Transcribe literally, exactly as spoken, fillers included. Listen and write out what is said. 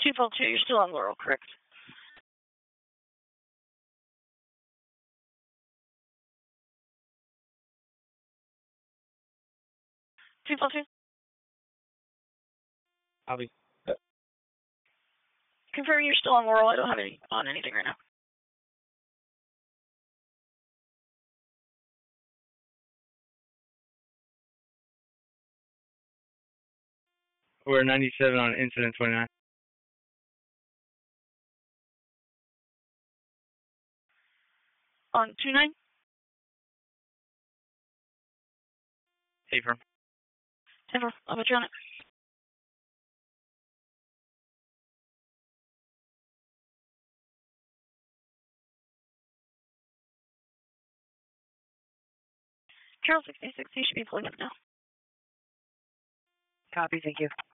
two four two, you're still on Laurel, correct? two four two? Copy. Confirm you're still on Laurel. I don't have any on anything right now. We're ninety-seven on incident twenty-nine. On two nine? Affirm. Denver, I'll put you on it. Charles sixty-six, you should be pulling up now. Copy, thank you.